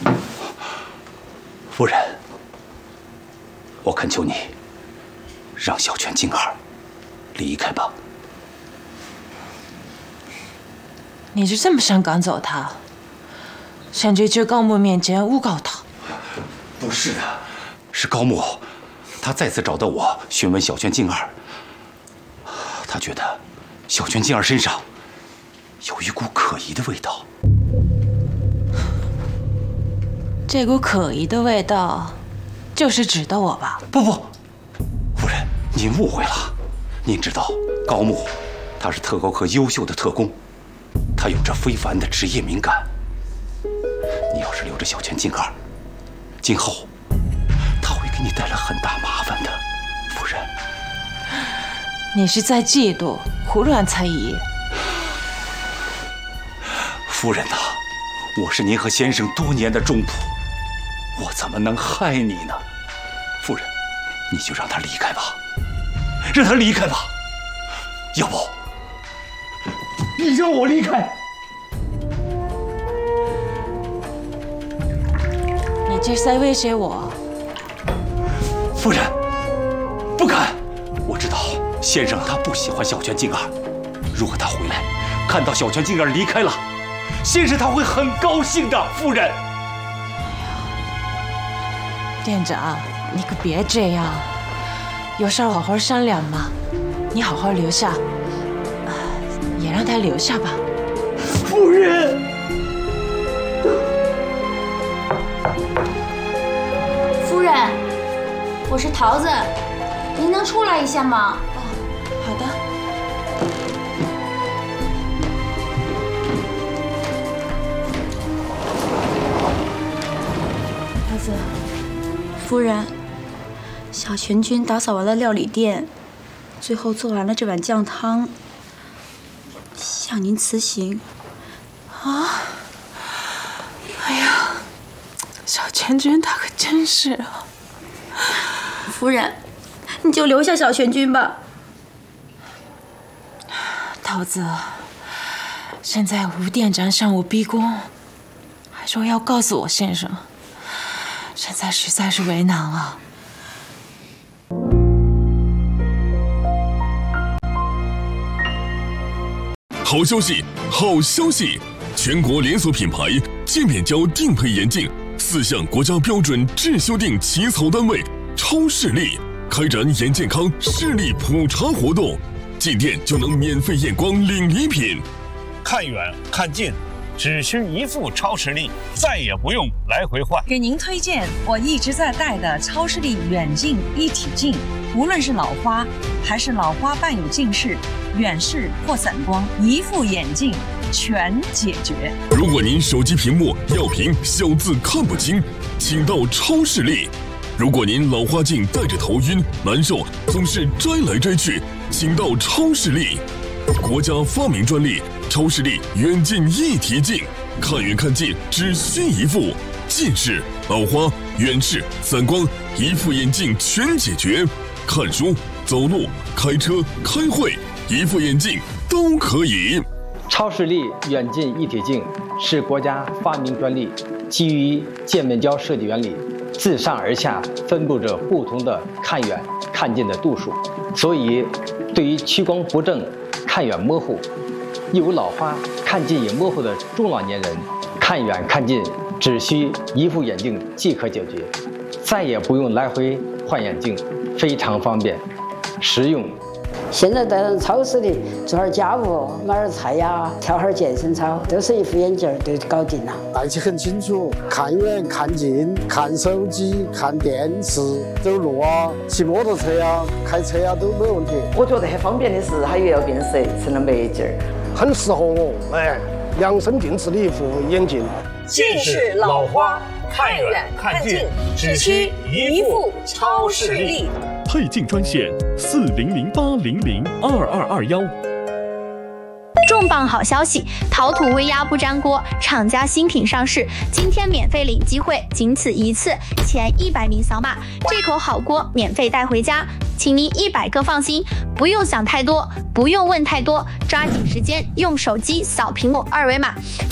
夫人，我恳求你，让小泉静儿离开吧。 你是这么想赶走他，甚至去高木面前诬告他？ 不是的，是高木，他再次找到我询问小泉静儿，他觉得小泉静儿身上有一股可疑的味道。 这股可疑的味道，就是指的我吧？ 不，夫人，您误会了。您知道，高木他是特高科优秀的特工，他有着非凡的职业敏感。你要是留着小泉静儿，今后他会给你带来很大麻烦的，夫人。 你是在嫉妒、胡乱猜疑。 夫人呐，我是您和先生多年的忠仆，我怎么能害你呢？夫人，你就让他离开吧，让他离开吧。要不，你让我离开。 你这是在威胁我？ 夫人，不敢。我知道先生他不喜欢小泉静儿，如果他回来看到小泉静儿离开了，先生他会很高兴的，夫人。 店长，你可别这样，有事好好商量嘛。你好好留下，也让他留下吧。 夫人， 夫人，我是桃子，您能出来一下吗？ 好的。 桃子，夫人，小泉君打扫完了料理店，最后做完了这碗酱汤，向您辞行。 啊！哎呀，小泉君他可真是啊！ 夫人，你就留下小泉君吧。 桃子，现在吴店长向我逼宫，还说要告诉我先生，现在实在是为难了。 好消息，好消息！全国连锁品牌界面胶定配眼镜4项国家标准质修订起草单位超视力开展眼健康视力普查活动，进店就能免费验光领礼品。 看远看近，只需一副超视力，再也不用来回换。 给您推荐我一直在戴的超视力远近一体镜，无论是老花还是老花伴有近视、远视或散光，一副眼镜全解决。 如果您手机屏幕要屏小字看不清，请到超视力。如果您老花镜戴着头晕难受，总是摘来摘去，请到超视力。国家发明专利超视力远近一体镜，看远看近只需一副，近视、老花、远视、散光，一副眼镜全解决。看书、走路、开车、开会，一副眼镜都可以。 超视力远近一体镜是国家发明专利，基于界面胶设计原理，自上而下分布着不同的看远看近的度数，所以对于屈光不正、看远模糊、有老花、看近也模糊的中老年人，看远看近只需一副眼镜即可解决，再也不用来回换眼镜，非常方便实用。 现在在超市里做点家务，买点菜呀，跳会健身操，都是一副眼镜就搞定了。 戴起很清楚，看远看近，看手机、看电视，走路啊、骑摩托车啊、开车啊都没问题。 我觉得很方便的是，它又要变色成了墨镜， 很适合我。量身定制的一副眼镜。 近视、老花，看远看近，只需一副超视力。 配镜专线4008002221。 重磅好消息！陶土微压不粘锅厂家新品上市，今天免费领机会，仅此一次，前100名扫码，这口好锅免费带回家，请您100个放心，不用想太多，不用问太多，抓紧时间用手机扫屏幕2维码，